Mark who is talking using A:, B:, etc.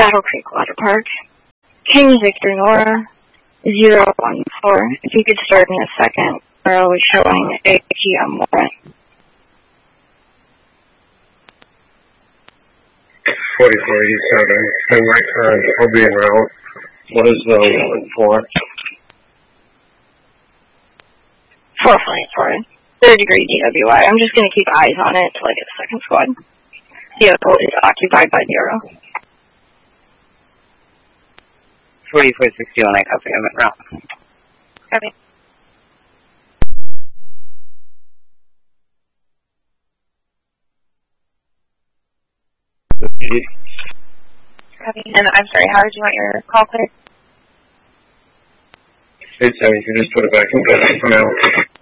A: Battle Creek Water Park. King Victor Nora 014. If you could start in a second, I was showing a GM warrant.
B: 4487. And right turn. I'll be en route. What is the warrant for?
A: 444. Third degree DWI. I'm just going to keep eyes on it until I get the second squad. Vehicle is occupied by Zero.
C: 4461, I copy. I'm en route.
A: Copy. Copy. And I'm sorry, how did you want your call cleared?
B: 87, you can just put it back in bed for now.